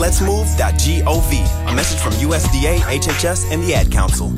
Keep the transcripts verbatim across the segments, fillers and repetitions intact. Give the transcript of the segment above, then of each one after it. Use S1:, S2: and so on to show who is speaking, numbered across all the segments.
S1: Let's move dot gov. A message from U S D A, H H S, and the Ad Council.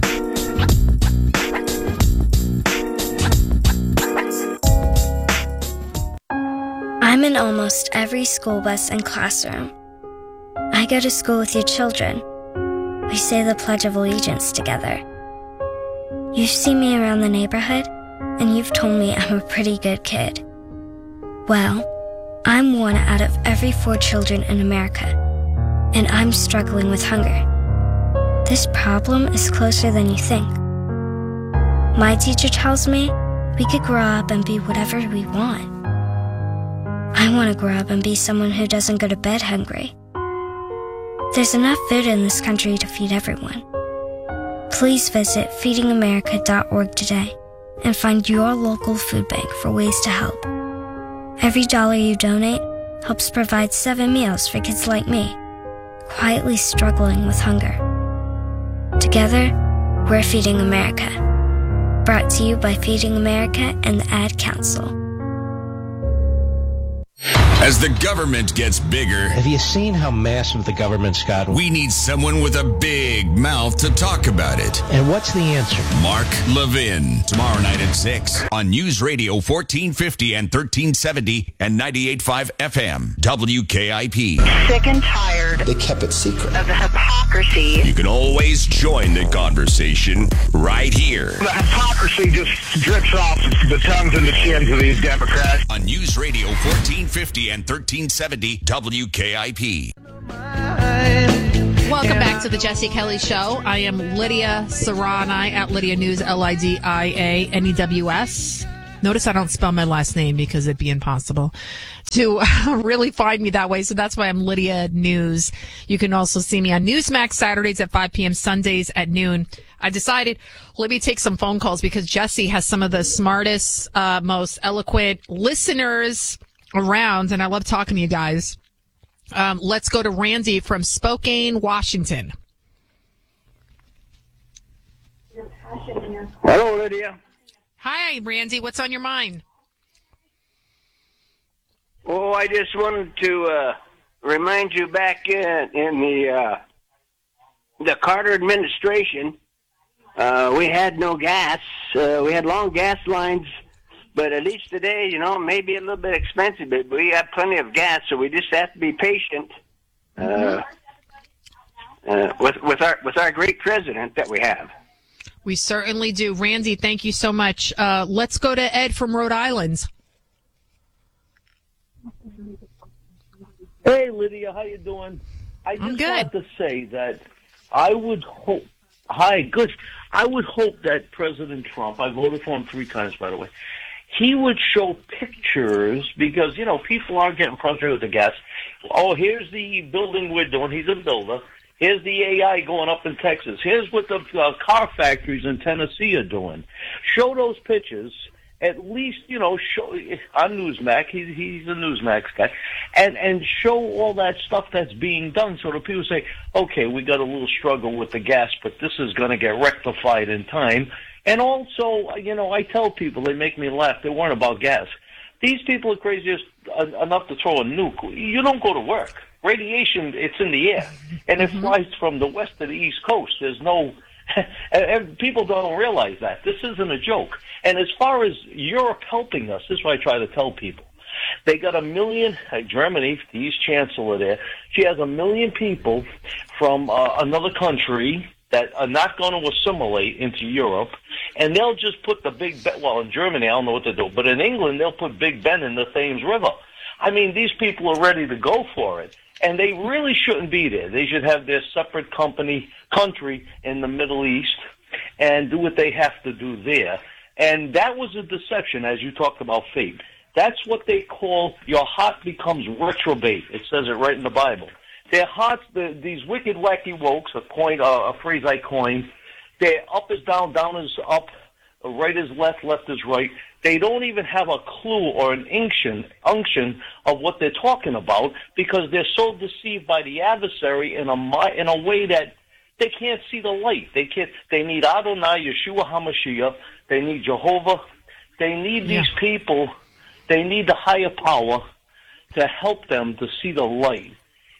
S2: I'm in almost every school bus and classroom. I go to school with your children. We say the Pledge of Allegiance together. You've seen me around the neighborhood, and you've told me I'm a pretty good kid. Well, I'm one out of every four children in America, and I'm struggling with hunger. This problem is closer than you think. My teacher tells me we could grow up and be whatever we want. I want to grow up and be someone who doesn't go to bed hungry. There's enough food in this country to feed everyone. Please visit feeding america dot org today and find your local food bank for ways to help. Every dollar you donate helps provide seven meals for kids like me, quietly struggling with hunger. Together, we're Feeding America. Brought to you by Feeding America and the Ad Council.
S3: As the government gets bigger,
S4: have you seen how massive the government's gotten?
S3: We need someone with a big mouth to talk about it.
S4: And what's the answer?
S3: Mark Levin. Tomorrow night at six on News Radio fourteen fifty and thirteen seventy and ninety-eight point five F M. W K I P.
S5: Sick and tired.
S6: They kept it secret.
S5: Of the hypocrisy.
S3: You can always join the conversation right here.
S7: The hypocrisy just drips off the tongues and the chins of these Democrats.
S3: On News Radio fourteen fifty and thirteen seventy W K I P.
S8: Welcome back to the Jesse Kelly Show. I am Lydia Serrani at Lydia News, L I D I A N E W S. Notice I don't spell my last name because it'd be impossible to really find me that way. So that's why I'm Lydia News. You can also see me on Newsmax Saturdays at five p.m., Sundays at noon. I decided, let me take some phone calls because Jesse has some of the smartest, uh, most eloquent listeners around, and I love talking to you guys. Um, let's go to Randy from Spokane, Washington.
S7: Hello, Lydia.
S8: Hi, Randy. What's on your mind?
S7: Oh, I just wanted to uh, remind you back in, in the uh, the Carter administration, uh, we had no gas. Uh, we had long gas lines. But at least today, you know, maybe a little bit expensive, but we have plenty of gas, so we just have to be patient uh, uh, with with our with our great president that we have.
S8: We certainly do. Randy, thank you so much. Uh, let's go to Ed from Rhode Island.
S9: Hey, Lydia, how you doing? I just
S8: I'm good.
S9: want to say that I would hope. Hi, good. I would hope that President Trump, I voted for him three times, by the way, he would show pictures because, you know, people are getting frustrated with the gas. Oh, here's the building we're doing. He's a builder. Here's the A I going up in Texas. Here's what the uh, car factories in Tennessee are doing. Show those pictures. At least, you know, show on Newsmax. He's, he's a Newsmax guy. And, and show all that stuff that's being done so that people say, okay, we got a little struggle with the gas, but this is going to get rectified in time. And also, you know, I tell people, they make me laugh, they weren't about gas. These people are crazy enough to throw a nuke. You don't go to work. Radiation, it's in the air. And it flies from the west to the east coast. There's no... and people don't realize that. This isn't a joke. And as far as Europe helping us, this is what I try to tell people. They got a million, uh, Germany, the East Chancellor there, she has a million people from uh, another country that are not going to assimilate into Europe, and they'll just put the Big Ben, well, in Germany, I don't know what to do, but in England, they'll put Big Ben in the Thames River. I mean, these people are ready to go for it, and they really shouldn't be there. They should have their separate company, country in the Middle East and do what they have to do there. And that was a deception, as you talked about fate. That's what they call your heart becomes reprobate. It says it right in the Bible. Their hearts, the, these wicked, wacky wokes, a coin, uh, a phrase I coined, their up is down, down is up, right is left, left is right. They don't even have a clue or an unction, unction of what they're talking about because they're so deceived by the adversary in a in a way that they can't see the light. They can't. They need Adonai, Yeshua HaMashiach. They need Jehovah. They need these yeah. people. They need the higher power to help them to see the light.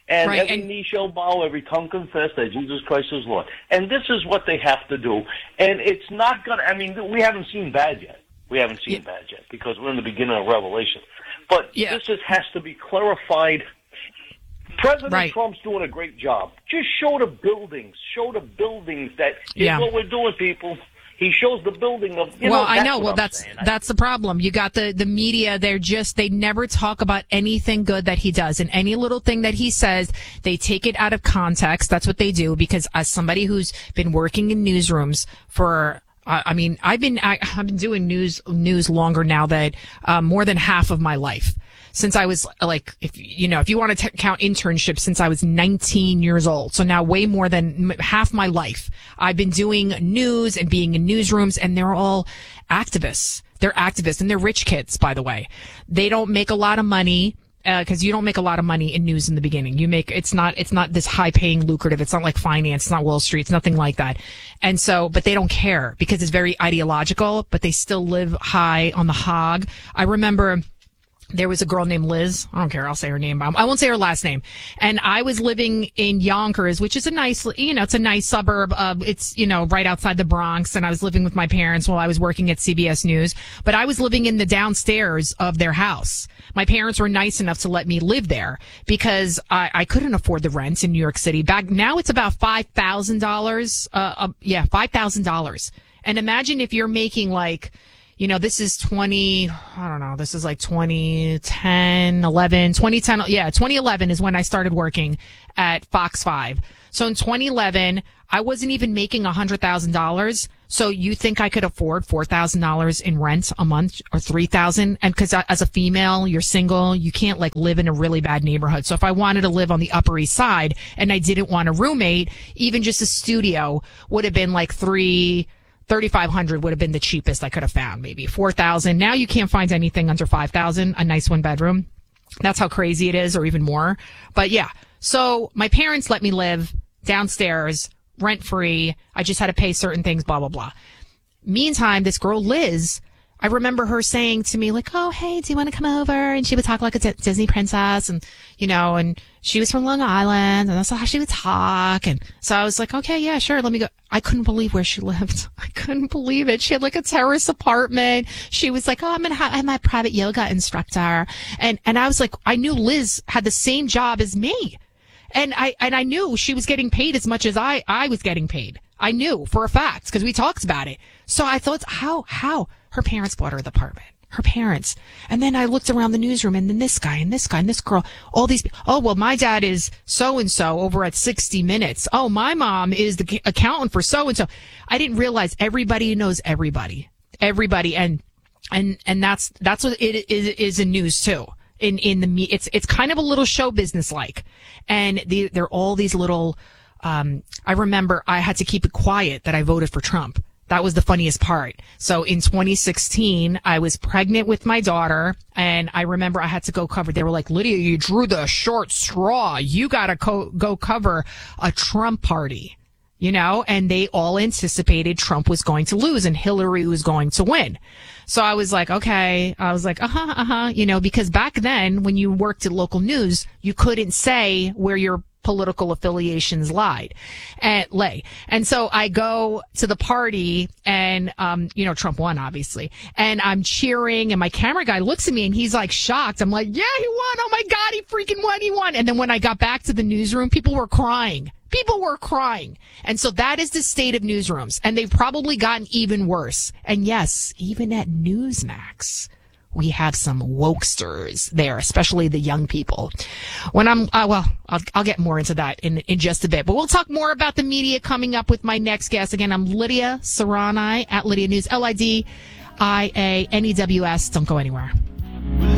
S9: And
S8: Right,
S9: every
S8: and-
S9: knee shall bow, every tongue confess that Jesus Christ is Lord. And this is what they have to do. And it's not going to, I mean, we haven't seen bad yet. We haven't seen
S8: Yeah.
S9: bad yet because we're in the beginning of Revelation. But
S8: Yeah.
S9: this just has to be clarified. President
S8: Right.
S9: Trump's doing a great job. Just show the buildings. Show the buildings that, here's
S8: Yeah.
S9: what we're doing, people. He shows the building of, you
S8: well,
S9: know,
S8: I
S9: that's
S8: know.
S9: what
S8: Well,
S9: I'm
S8: that's
S9: saying. I-
S8: that's the problem. You got the the media. They're just they never talk about anything good that he does, and any little thing that he says, they take it out of context. That's what they do. Because as somebody who's been working in newsrooms for, uh, I mean, I've been I, I've been doing news news longer now than uh, more than half of my life. Since I was like, if you know, if you want to t- count internships, since I was nineteen years old. So now way more than m- half my life. I've been doing news and being in newsrooms, and they're all activists. They're activists, and they're rich kids, by the way. They don't make a lot of money. Because uh, you don't make a lot of money in news in the beginning. You make, it's not, it's not this high paying lucrative. It's not like finance. It's not Wall Street. It's nothing like that. And so, but they don't care because it's very ideological, but they still live high on the hog. I remember there was a girl named Liz. I don't care. I'll say her name. I won't say her last name. And I was living in Yonkers, which is a nice, you know, it's a nice suburb of, it's, you know, right outside the Bronx. And I was living with my parents while I was working at C B S News. But I was living in the downstairs of their house. My parents were nice enough to let me live there because I, I couldn't afford the rent in New York City. Back now it's about five thousand dollars. Uh, uh, yeah, five thousand dollars. And imagine if you're making like, you know, this is twenty, I don't know, this is like twenty ten, eleven, twenty ten, yeah, twenty eleven is when I started working at Fox five. So in twenty eleven, I wasn't even making one hundred thousand dollars. So you think I could afford four thousand dollars in rent a month or three thousand dollars? And because as a female, you're single, you can't like live in a really bad neighborhood. So if I wanted to live on the Upper East Side and I didn't want a roommate, even just a studio would have been like three thirty-five hundred would have been the cheapest I could have found, maybe four thousand. Now you can't find anything under five thousand, a nice one bedroom. That's how crazy it is, or even more. But yeah, so my parents let me live downstairs, rent free. I just had to pay certain things, blah, blah, blah. Meantime, this girl, Liz, I remember her saying to me, like, oh, hey, do you want to come over? And she would talk like a D- Disney princess, and, you know, and she was from Long Island, and that's how she would talk. And so I was like, okay, yeah, sure, let me go. I couldn't believe where she lived. I couldn't believe it. She had like a terrace apartment. She was like, oh, I'm going to have my private yoga instructor. And, and I was like, I knew Liz had the same job as me. And I, and I knew she was getting paid as much as I, I was getting paid. I knew for a fact because we talked about it. So I thought, how, how her parents bought her the apartment, her parents. And then I looked around the newsroom and then this guy and this guy and this girl, all these, oh, well, my dad is so-and-so over at sixty minutes. Oh, my mom is the accountant for so-and-so. I didn't realize everybody knows everybody, everybody. And, and, and that's, that's what it is, is in news too. In, in the, me it's, it's kind of a little show business like, and the, they're all these little, um, I remember I had to keep it quiet that I voted for Trump. That was the funniest part. So in twenty sixteen, I was pregnant with my daughter, and I remember I had to go cover. They were like, Lydia, you drew the short straw. You got to co- go cover a Trump party, you know, and they all anticipated Trump was going to lose and Hillary was going to win. So I was like, okay, I was like, uh-huh, uh-huh, you know, because back then when you worked at local news, you couldn't say where your political affiliations lied and lay. And so I go to the party and, um, you know, Trump won, obviously. And I'm cheering and my camera guy looks at me and he's like shocked. I'm like, yeah, he won. Oh my God, he freaking won. He won. And then when I got back to the newsroom, people were crying. People were crying. And so that is the state of newsrooms. And they've probably gotten even worse. And yes, even at Newsmax, we have some wokesters there, especially the young people. When I'm, uh, well, I'll, I'll get more into that in, in just a bit, but we'll talk more about the media coming up with my next guest. Again, I'm Lydia Serrani at Lydia News, L I D I A N E W S. Don't go anywhere.